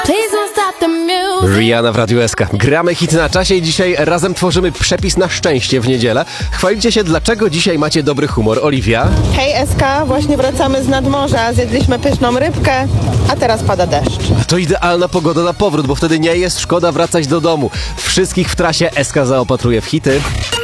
Rihanna w Radiu SK. Gramy hit na czasie i dzisiaj razem tworzymy przepis na szczęście w niedzielę. Chwalicie się, dlaczego dzisiaj macie dobry humor. Oliwia? Hej SK, właśnie wracamy z nadmorza, zjedliśmy pyszną rybkę, a teraz pada deszcz. To idealna pogoda na powrót, bo wtedy nie jest szkoda wracać do domu. Wszystkich w trasie SK zaopatruje w hity.